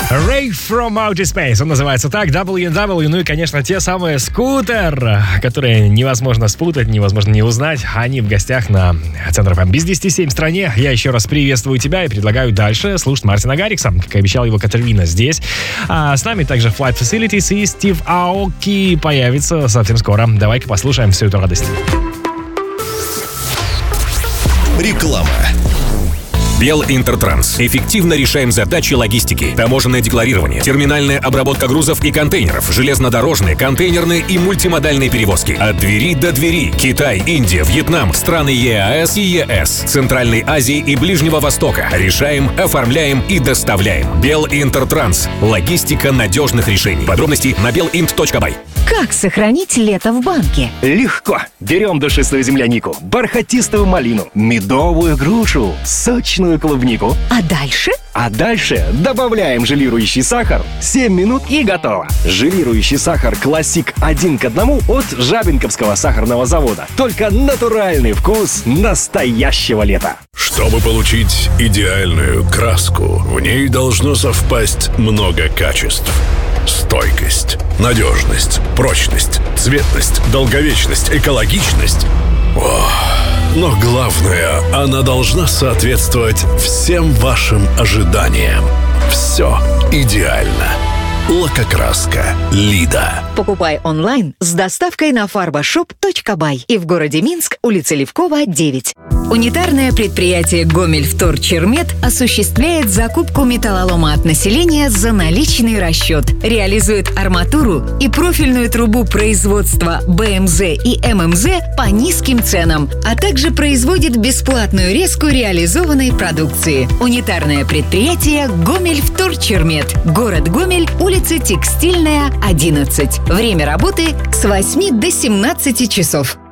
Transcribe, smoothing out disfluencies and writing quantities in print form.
Ray from Outer Space, он называется так, WNW, ну и, конечно, те самые скутер, которые невозможно спутать, невозможно не узнать, они в гостях на Центр ФМ. Без 10-7 в стране. Я еще раз приветствую тебя и предлагаю дальше слушать Мартина Гаррикса, как и обещал его Катерина здесь. А с нами также Flight Facilities и Стив Аоки появится совсем скоро. Давай-ка послушаем всю эту радость. Реклама. Белинтертранс. Эффективно решаем задачи логистики. Таможенное декларирование, терминальная обработка грузов и контейнеров, железнодорожные, контейнерные и мультимодальные перевозки. От двери до двери. Китай, Индия, Вьетнам, страны ЕАЭС и ЕС, Центральной Азии и Ближнего Востока. Решаем, оформляем и доставляем. Белинтертранс. Логистика надежных решений. Подробности на belint.by. Как сохранить лето в банке? Легко. Берем душистую землянику, бархатистую малину, медовую грушу, сочную клубнику. А дальше? А дальше добавляем желирующий сахар. 7 минут и готово. Желирующий сахар «Классик» 1 к 1 от Жабинковского сахарного завода. Только натуральный вкус настоящего лета. Чтобы получить идеальную краску, в ней должно совпасть много качеств. Стойкость, надежность, прочность, цветность, долговечность, экологичность. Но главное, она должна соответствовать всем вашим ожиданиям. Все идеально. Лакокраска «Лида». Покупай онлайн с доставкой на farboshop.by и в городе Минск, улица Левкова, 9. Унитарное предприятие «Гомельвторчермет» осуществляет закупку металлолома от населения за наличный расчет, реализует арматуру и профильную трубу производства БМЗ и ММЗ по низким ценам, а также производит бесплатную резку реализованной продукции. Унитарное предприятие «Гомельвторчермет», город Гомель, улица Текстильная, 11. Время работы с 8 до 17 часов.